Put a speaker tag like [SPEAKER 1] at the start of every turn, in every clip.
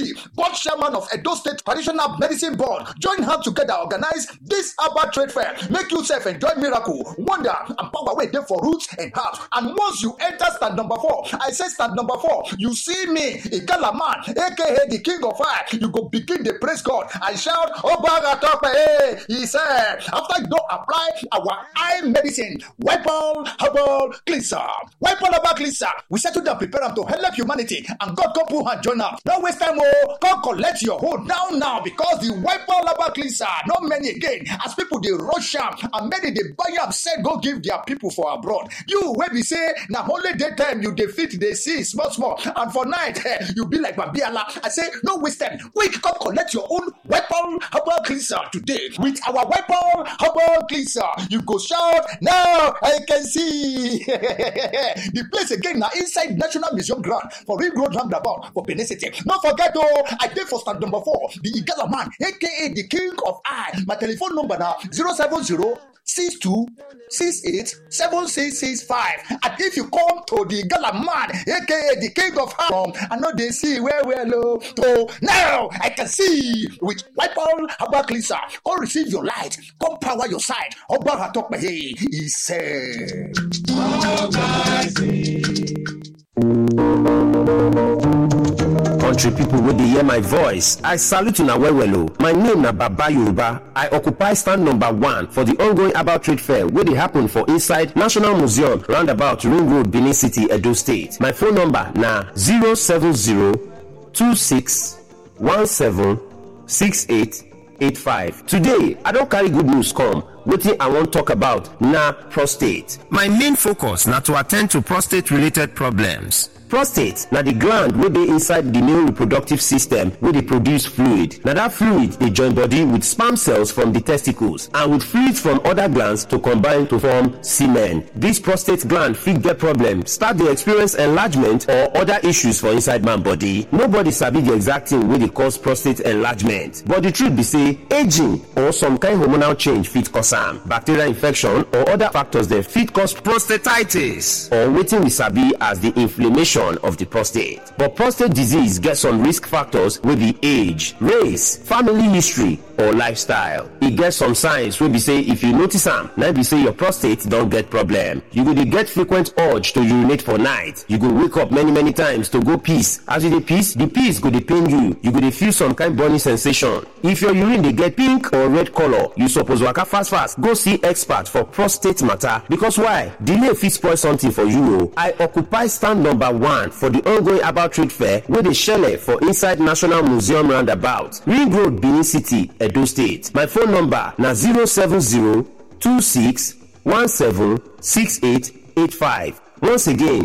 [SPEAKER 1] me, board chairman of Edo State Traditional Medicine Board, join hands together organize this herbal trade fair. Make yourself enjoy miracle, wonder, and power wey dey for roots and herbs. And once you enter stand number 4, I say stand number 4, you see me, Igala man, aka the King of Fire, you go begin the praise God and shout, Obaga Tope, hey, he said, after you don't apply our eye medicine, Weapon Herbal Cleanser, Weapon Herbal Cleanser, we settle down, prepare them to help humanity, and God come put hand join up. No waste time, come collect your hold down now, because the Weapon Herbal Cleanser, not many again, as people they rush am and many they buy am, said go give their people for abroad. You where we say now only daytime you defeat the sea small, and for night you be like Babiala. I say no waste time. Quick, come collect your own Weapon Herbal Cleanser today. With our Weapon Herbal Cleanser, you go shout now. I can see the place again now inside National Museum ground for Ring Road roundabout for Benin City. Don't forget I did for stand number 4, the Igala man, aka the King of Eye. My telephone number now 070-6268-7665. And if you come to the Gala man, aka the King of Harlem, I know they see where we're low. So now I can see with Weapon Herbal Cleanser. Come receive your light, come power your side. Oba talk he said.
[SPEAKER 2] Country people wey dey hear my voice, I salute una well. My name na Baba Yoruba. I occupy stand number 1 for the ongoing herbal trade fair wey dey happen for inside National Museum roundabout Ring Road, Benin City, Edo State. My phone number na 070-2617-6885. Today, I don carry good news come. Wetin I wan talk about na prostate. My main focus na to attend to prostate related problems. Prostate na the gland wey dey inside the male reproductive system wey dey produce fluid. Na that fluid dey join body with sperm cells from the testicles and with fluids from other glands to combine to form semen. This prostate gland fit get problem, start dey experience enlargement or other issues for inside man body. Nobody sabi the exact thing wey dey cause prostate enlargement, but the truth be say aging or some kind hormonal change fit cause am. Bacterial infection or other factors dem fit cause prostatitis, or wetin we sabi as the inflammation of the prostate. But prostate disease get some risk factors wey be age, race, family history, or lifestyle. E get some signs wey be say if you notice am, na be say your prostate don get problem. You go dey get frequent urge to urinate for night. You go wake up many times to go piss. As you dey piss, the piss go dey pain you. You go dey feel some kind burning sensation. If your urine dey get pink or red color, you suppose waka fast go see expert for prostate matter, because why? Delay fit spoil something for you o. I occupy stand number 1 for the ongoing herbal trade fair wey dey shele for inside National Museum roundabout Ring Road, Benin City, Edo State. My phone number na 070-2617-6885. Once again,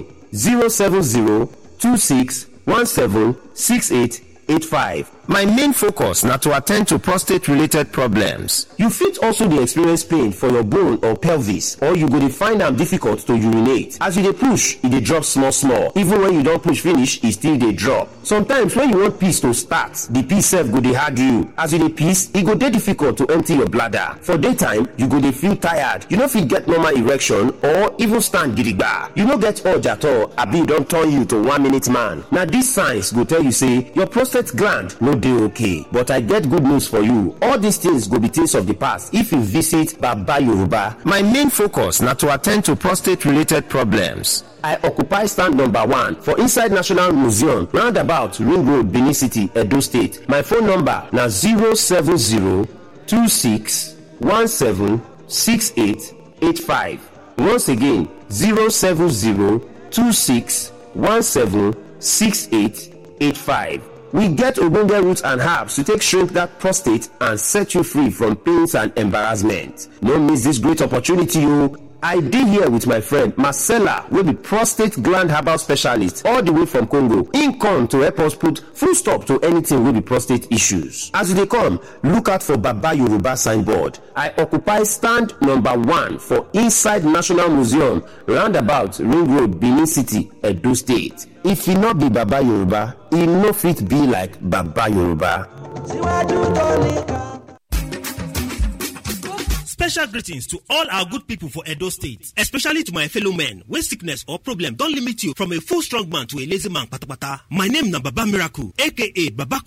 [SPEAKER 2] 070-2617-6885. My main focus na to attend to prostate related problems. You fit also dey experience pain for your bone or pelvis, or you go dey find am difficult to urinate. As you dey push, e dey drop small. Even when you don push finish, e still dey drop. Sometimes when you want piss to start, the piss sef go dey hard you. As you dey piss, e go dey difficult to empty your bladder. For daytime, you go dey feel tired. You no fit get normal erection or even stand gidigba. You no get urge at all, abi e don turn you to 1-minute man. Na these signs go tell you say your prostate gland no dey okay. But I get good news for you. All these things go be things of the past if you visit Baba Yoruba. My main focus na to attend to prostate related problems. I occupy stand number 1 for inside National Museum roundabout Ring Road, Benin City, Edo State. My phone number na 070-2617-6885. Once again, 070-2617-6885. We get ogbonge roots and herbs to take shrink that prostate and set you free from pains and embarrassment. No miss this great opportunity, o. I dey here with my friend Marcella, wey be prostate gland herbal specialist all the way from Congo. Im come to help us put full stop to anything wey be prostate issues. As you dey come, look out for Baba Yoruba signboard. I occupy stand number 1 for inside National Museum roundabout Ring Road, Benin City, Edo State. If e no be Baba Yoruba, e no fit be like Baba Yoruba.
[SPEAKER 3] Special greetings to all our good people for Edo State, especially to my fellow men when sickness or problem don't limit you from a full strong man to a lazy man patapata. My name na Baba Miracle, aka Baba